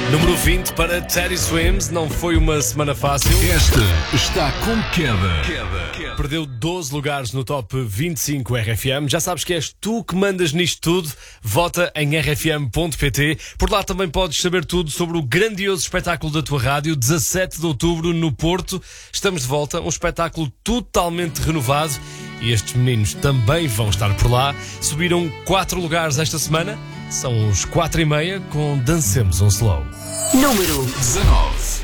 Número 20 para Teddy Swims. Não foi uma semana fácil. Esta está com queda. Perdeu 12 lugares no Top 25 RFM. Já sabes que és tu que mandas nisto tudo. Vota em rfm.pt. Por lá também podes saber tudo sobre o grandioso espetáculo da tua rádio, 17 de outubro no Porto. Estamos de volta, um espetáculo totalmente renovado. E estes meninos também vão estar por lá. Subiram 4 lugares esta semana. São os 4:30 com Dancemos um Slow. Número 19.